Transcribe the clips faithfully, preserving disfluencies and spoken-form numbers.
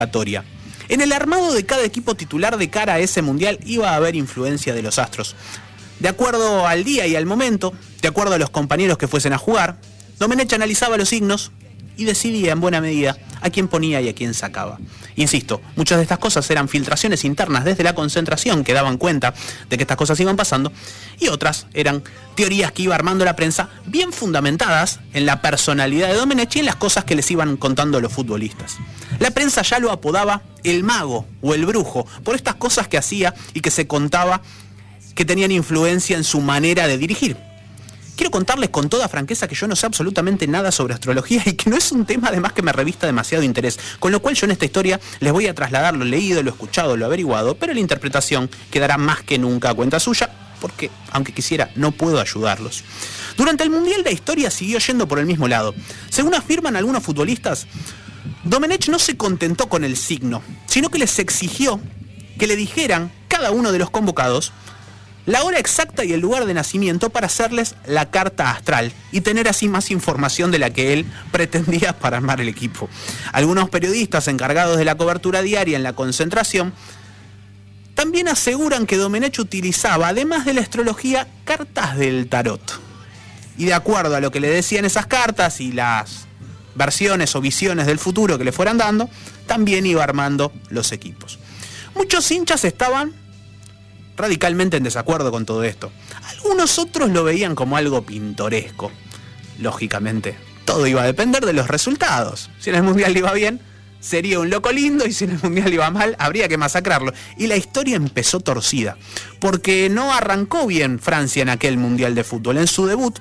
En el armado de cada equipo titular de cara a ese mundial iba a haber influencia de los astros. De acuerdo al día y al momento, de acuerdo a los compañeros que fuesen a jugar, Domenech analizaba los signos y decidía en buena medida a quién ponía y a quién sacaba. Insisto, muchas de estas cosas eran filtraciones internas desde la concentración que daban cuenta de que estas cosas iban pasando, y otras eran teorías que iba armando la prensa bien fundamentadas en la personalidad de Domenech y en las cosas que les iban contando los futbolistas. La prensa ya lo apodaba el mago o el brujo por estas cosas que hacía y que se contaba que tenían influencia en su manera de dirigir. Quiero contarles con toda franqueza que yo no sé absolutamente nada sobre astrología y que no es un tema además que me revista demasiado interés, con lo cual yo en esta historia les voy a trasladar lo leído, lo escuchado, lo averiguado, pero la interpretación quedará más que nunca a cuenta suya, porque aunque quisiera no puedo ayudarlos. Durante el Mundial la historia siguió yendo por el mismo lado. Según afirman algunos futbolistas, Domenech no se contentó con el signo, sino que les exigió que le dijeran cada uno de los convocados la hora exacta y el lugar de nacimiento para hacerles la carta astral y tener así más información de la que él pretendía para armar el equipo. Algunos periodistas encargados de la cobertura diaria en la concentración también aseguran que Domenech utilizaba, además de la astrología, cartas del tarot. Y de acuerdo a lo que le decían esas cartas y las versiones o visiones del futuro que le fueran dando, también iba armando los equipos. Muchos hinchas estaban radicalmente en desacuerdo con todo esto. Algunos otros lo veían como algo pintoresco. Lógicamente, todo iba a depender de los resultados. Si en el Mundial iba bien, sería un loco lindo, y si en el Mundial iba mal, habría que masacrarlo. Y la historia empezó torcida, porque no arrancó bien Francia en aquel Mundial de Fútbol. En su debut,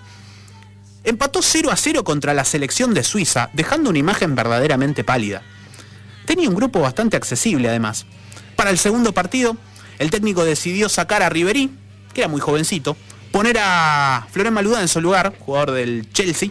empató cero a cero contra la selección de Suiza, dejando una imagen verdaderamente pálida. Tenía un grupo bastante accesible, además. Para el segundo partido, el técnico decidió sacar a Ribéry, que era muy jovencito, poner a Florent Malouda en su lugar, jugador del Chelsea.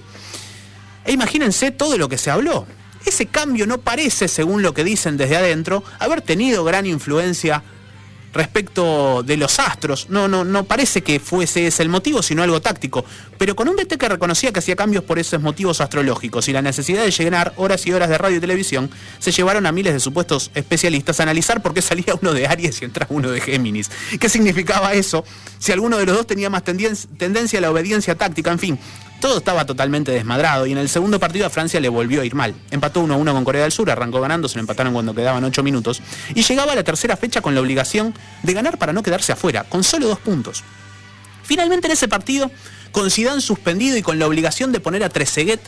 E imagínense todo lo que se habló. Ese cambio no parece, según lo que dicen desde adentro, haber tenido gran influencia respecto de los astros. No, no, no parece que fuese ese el motivo, sino algo táctico. Pero con un D T que reconocía que hacía cambios por esos motivos astrológicos y la necesidad de llenar horas y horas de radio y televisión, se llevaron a miles de supuestos especialistas a analizar por qué salía uno de Aries y entraba uno de Géminis. ¿Qué significaba eso? Si alguno de los dos tenía más tendencia a la obediencia táctica, en fin. Todo estaba totalmente desmadrado, y en el segundo partido a Francia le volvió a ir mal. Empató uno a uno con Corea del Sur, arrancó ganando, se lo empataron cuando quedaban ocho minutos, y llegaba a la tercera fecha con la obligación de ganar para no quedarse afuera, con solo dos puntos. Finalmente en ese partido, con Zidane suspendido y con la obligación de poner a Trezeguet,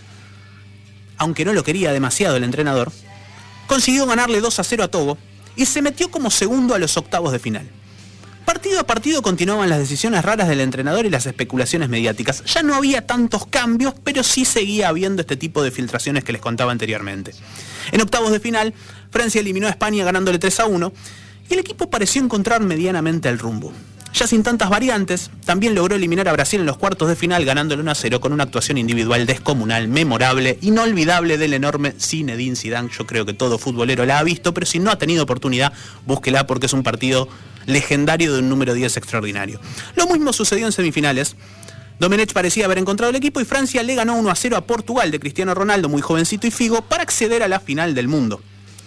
aunque no lo quería demasiado el entrenador, consiguió ganarle dos a cero a Togo y se metió como segundo a los octavos de final. Partido a partido continuaban las decisiones raras del entrenador y las especulaciones mediáticas. Ya no había tantos cambios, pero sí seguía habiendo este tipo de filtraciones que les contaba anteriormente. En octavos de final, Francia eliminó a España ganándole tres a uno, y el equipo pareció encontrar medianamente el rumbo. Ya sin tantas variantes, también logró eliminar a Brasil en los cuartos de final ganándole uno a cero con una actuación individual descomunal, memorable, inolvidable del enorme Zinedine Zidane. Yo creo que todo futbolero la ha visto, pero si no ha tenido oportunidad, búsquela porque es un partido legendario de un número diez extraordinario. Lo mismo sucedió en semifinales. Domenech parecía haber encontrado el equipo y Francia le ganó uno a cero a Portugal de Cristiano Ronaldo, muy jovencito y Figo, para acceder a la final del mundo.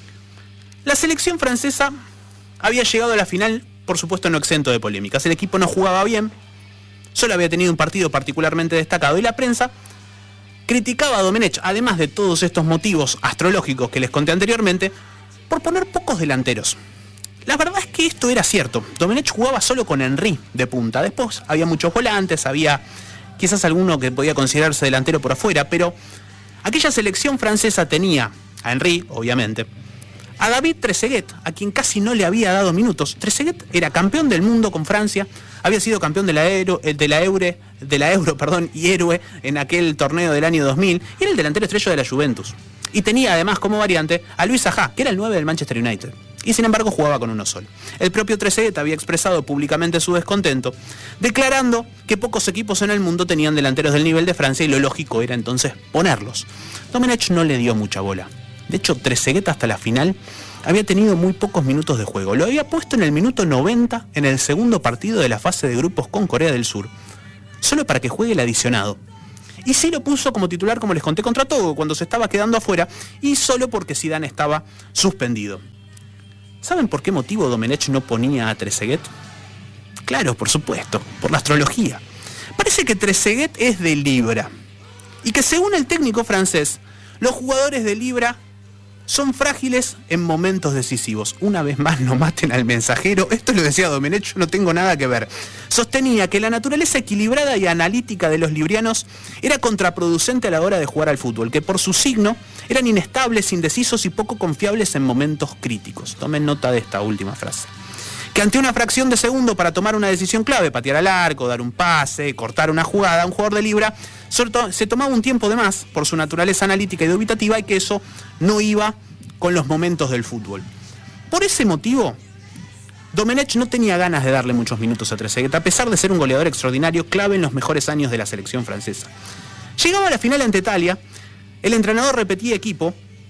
La selección francesa había llegado a la final, por supuesto no exento de polémicas. El equipo no jugaba bien, solo había tenido un partido particularmente destacado, y la prensa criticaba a Domenech, además de todos estos motivos astrológicos que les conté anteriormente, por poner pocos delanteros. La verdad es que esto era cierto. Domenech jugaba solo con Henry de punta. Después había muchos volantes, había quizás alguno que podía considerarse delantero por afuera, pero aquella selección francesa tenía a Henry, obviamente, a David Trezeguet, a quien casi no le había dado minutos. Trezeguet era campeón del mundo con Francia, había sido campeón de la Euro, de la Euro, de la Euro, perdón, y héroe en aquel torneo del año dos mil, y era el delantero estrella de la Juventus. Y tenía además como variante a Luis Saha, que era el nueve del Manchester United. Y sin embargo jugaba con uno solo. El propio Trezeguet había expresado públicamente su descontento, declarando que pocos equipos en el mundo tenían delanteros del nivel de Francia y lo lógico era entonces ponerlos. Domenech no le dio mucha bola. De hecho, Trezeguet hasta la final había tenido muy pocos minutos de juego. Lo había puesto en el minuto noventa en el segundo partido de la fase de grupos con Corea del Sur, solo para que juegue el adicionado. Y sí lo puso como titular, como les conté, contra Togo, cuando se estaba quedando afuera, y solo porque Zidane estaba suspendido. ¿Saben por qué motivo Domenech no ponía a Trezeguet? Claro, por supuesto, por la astrología. Parece que Trezeguet es de Libra, y que según el técnico francés, los jugadores de Libra son frágiles en momentos decisivos. Una vez más, no maten al mensajero. Esto lo decía Domenech, yo no tengo nada que ver. Sostenía que la naturaleza equilibrada y analítica de los librianos era contraproducente a la hora de jugar al fútbol, que por su signo eran inestables, indecisos y poco confiables en momentos críticos. Tomen nota de esta última frase. Que ante una fracción de segundo para tomar una decisión clave, patear al arco, dar un pase, cortar una jugada, un jugador de Libra se tomaba un tiempo de más por su naturaleza analítica y dubitativa, y que eso no iba con los momentos del fútbol. Por ese motivo, Domenech no tenía ganas de darle muchos minutos a Trezeguet, a pesar de ser un goleador extraordinario, clave en los mejores años de la selección francesa. Llegaba a la final ante Italia, el entrenador repetía equipo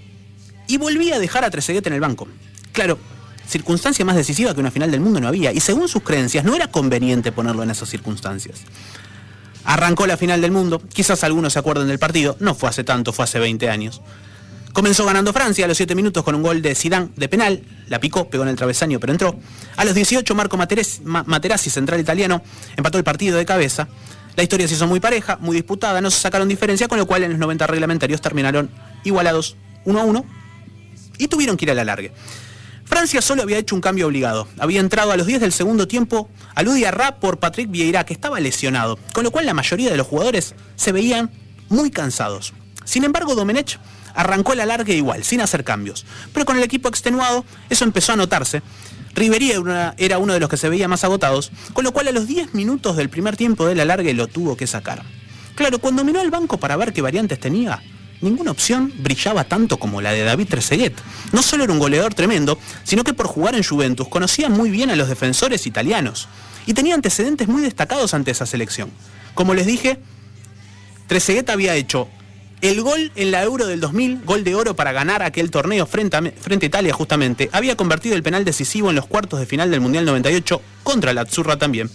y volvía a dejar a Trezeguet en el banco. Claro, circunstancia más decisiva que una final del mundo no había, y según sus creencias no era conveniente ponerlo en esas circunstancias. Arrancó la final del mundo, quizás algunos se acuerden del partido, no fue hace tanto, fue hace veinte años. Comenzó ganando Francia a los siete minutos con un gol de Zidane de penal, la picó, pegó en el travesaño pero entró. A los dieciocho Marco Materazzi, central italiano, empató el partido de cabeza. La historia se hizo muy pareja, muy disputada, no se sacaron diferencia, con lo cual en los noventa reglamentarios terminaron igualados uno a uno y tuvieron que ir a la alargue. Francia solo había hecho un cambio obligado. Había entrado a los diez del segundo tiempo Alou Diarra por Patrick Vieira, que estaba lesionado, con lo cual la mayoría de los jugadores se veían muy cansados. Sin embargo, Domenech arrancó el alargue igual, sin hacer cambios. Pero con el equipo extenuado, eso empezó a notarse. Ribéry era uno de los que se veía más agotados, con lo cual a los diez minutos del primer tiempo del alargue lo tuvo que sacar. Claro, cuando miró al banco para ver qué variantes tenía, ninguna opción brillaba tanto como la de David Trezeguet. No solo era un goleador tremendo, sino que por jugar en Juventus conocía muy bien a los defensores italianos y tenía antecedentes muy destacados ante esa selección. Como les dije, Trezeguet había hecho el gol en la Euro del dos mil, gol de oro para ganar aquel torneo frente a, frente a Italia justamente. Había convertido el penal decisivo en los cuartos de final del Mundial noventa y ocho contra la Azzurra también.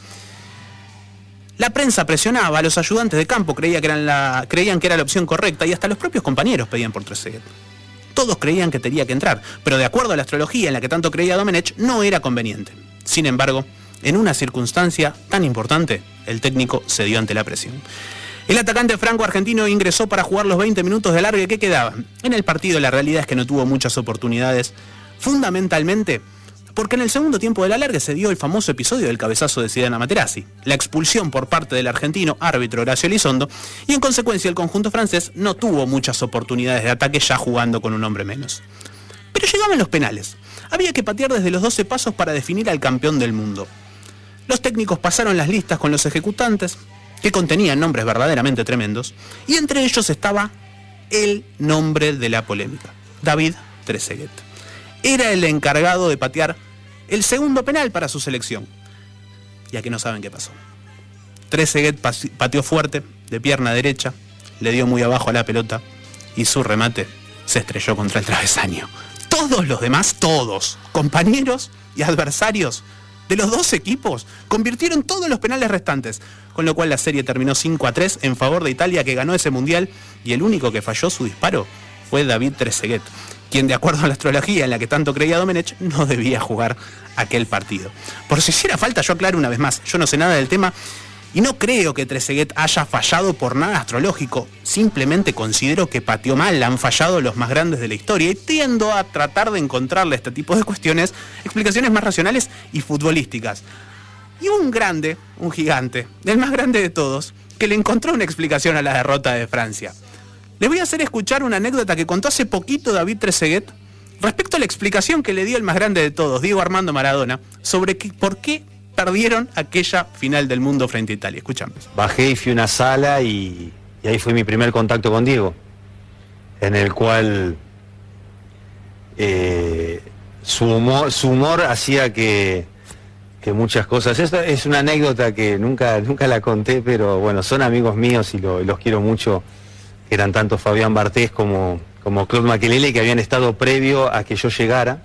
La prensa presionaba, a los ayudantes de campo creía que eran la, creían que era la opción correcta, y hasta los propios compañeros pedían por Trezeguet. Todos creían que tenía que entrar, pero de acuerdo a la astrología en la que tanto creía Domenech, no era conveniente. Sin embargo, en una circunstancia tan importante, el técnico cedió ante la presión. El atacante franco-argentino ingresó para jugar los veinte minutos de alargue que quedaban. En el partido la realidad es que no tuvo muchas oportunidades, fundamentalmente porque en el segundo tiempo del alargue se dio el famoso episodio del cabezazo de Zidane a Materazzi, la expulsión por parte del argentino árbitro Horacio Elizondo, y en consecuencia el conjunto francés no tuvo muchas oportunidades de ataque, ya jugando con un hombre menos. Pero llegaban los penales. Había que patear desde los doce pasos para definir al campeón del mundo. Los técnicos pasaron las listas con los ejecutantes, que contenían nombres verdaderamente tremendos, y entre ellos estaba el nombre de la polémica, David Trezeguet. Era el encargado de patear el segundo penal para su selección. Y aquí no saben qué pasó. Trezeguet pateó fuerte, de pierna derecha, le dio muy abajo a la pelota, y su remate se estrelló contra el travesaño. Todos los demás, todos, compañeros y adversarios de los dos equipos, convirtieron todos los penales restantes, con lo cual la serie terminó cinco a tres en favor de Italia, que ganó ese mundial, y el único que falló su disparo fue David Trezeguet, quien, de acuerdo a la astrología en la que tanto creía Domenech, no debía jugar aquel partido. Por si hiciera falta, yo aclaro una vez más, yo no sé nada del tema y no creo que Trezeguet haya fallado por nada astrológico, simplemente considero que pateó mal, han fallado los más grandes de la historia, y tiendo a tratar de encontrarle a este tipo de cuestiones explicaciones más racionales y futbolísticas. Y un grande, un gigante, el más grande de todos, que le encontró una explicación a la derrota de Francia. Les voy a hacer escuchar una anécdota que contó hace poquito David Trezeguet respecto a la explicación que le dio el más grande de todos, Diego Armando Maradona, sobre que, por qué perdieron aquella final del mundo frente a Italia. Escuchamos. Bajé y fui a una sala y, y ahí fue mi primer contacto con Diego, en el cual eh, su, humor, su humor hacía que, que muchas cosas... Esta es una anécdota que nunca, nunca la conté, pero bueno, son amigos míos y lo, los quiero mucho. Eran tanto Fabián Bartés como, como Claude Makelele, que habían estado previo a que yo llegara.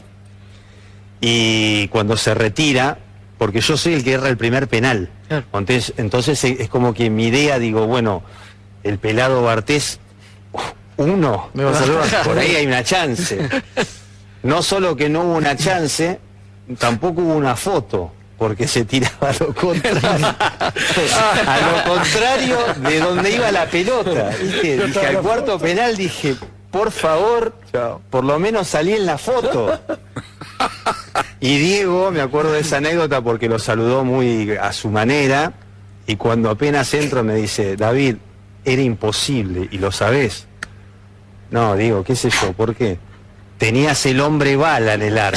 Y cuando se retira, porque yo soy el que erra el primer penal, claro. entonces, entonces es como que mi idea, digo, bueno, el pelado Bartés, uno, Me vas a salvar. por ahí hay una chance. No solo que no hubo una chance, tampoco hubo una foto, porque se tiraba a lo contrario, a lo contrario de donde iba la pelota. ¿Viste? Dije, al cuarto penal dije, por favor, por lo menos salí en la foto. Y Diego, me acuerdo de esa anécdota porque lo saludó muy a su manera, y cuando apenas entro me dice, David, era imposible, y lo sabés. No, digo, qué sé yo, ¿por qué? Tenías el hombre bala en el arco.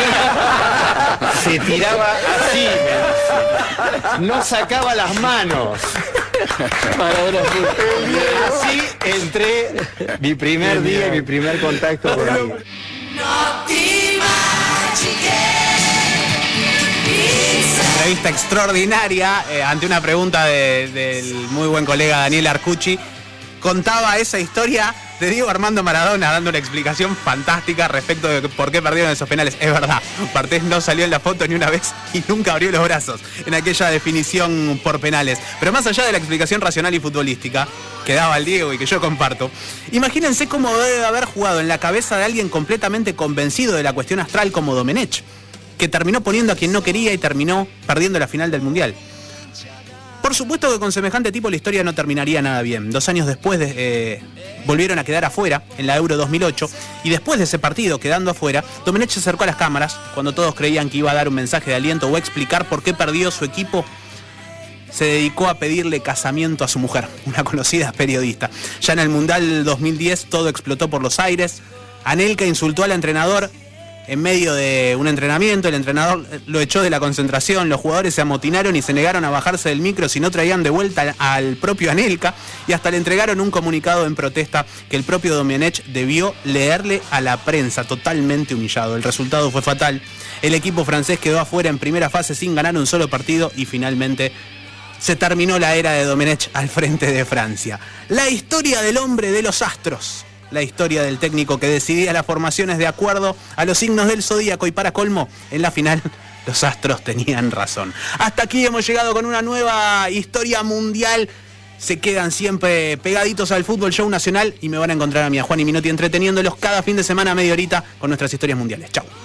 Se tiraba así, me dice. No sacaba las manos. Así entré mi primer día, mi primer contacto con él. Entrevista extraordinaria eh, ante una pregunta de, del muy buen colega Daniel Arcucci. Contaba esa historia de Diego Armando Maradona dando una explicación fantástica respecto de por qué perdieron esos penales. Es verdad, Bartés no salió en la foto ni una vez y nunca abrió los brazos en aquella definición por penales. Pero más allá de la explicación racional y futbolística que daba el Diego y que yo comparto, imagínense cómo debe haber jugado en la cabeza de alguien completamente convencido de la cuestión astral como Domenech, que terminó poniendo a quien no quería y terminó perdiendo la final del Mundial. Por supuesto que con semejante tipo la historia no terminaría nada bien. Dos años después de, eh, volvieron a quedar afuera en la Euro dos mil ocho, y después de ese partido quedando afuera, Domenech se acercó a las cámaras cuando todos creían que iba a dar un mensaje de aliento o explicar por qué perdió su equipo. Se dedicó a pedirle casamiento a su mujer, una conocida periodista. Ya en el Mundial dos mil diez todo explotó por los aires. Anelka insultó al entrenador en medio de un entrenamiento, el entrenador lo echó de la concentración, los jugadores se amotinaron y se negaron a bajarse del micro si no traían de vuelta al propio Anelka, y hasta le entregaron un comunicado en protesta que el propio Domenech debió leerle a la prensa, totalmente humillado. El resultado fue fatal. El equipo francés quedó afuera en primera fase sin ganar un solo partido y finalmente se terminó la era de Domenech al frente de Francia. La historia del hombre de los astros. La historia del técnico que decidía las formaciones de acuerdo a los signos del zodíaco, y para colmo, en la final los astros tenían razón. Hasta aquí hemos llegado con una nueva historia mundial. Se quedan siempre pegaditos al Fútbol Show Nacional y me van a encontrar a mí, a Juan y Minotti, entreteniéndolos cada fin de semana a media horita con nuestras historias mundiales. Chau.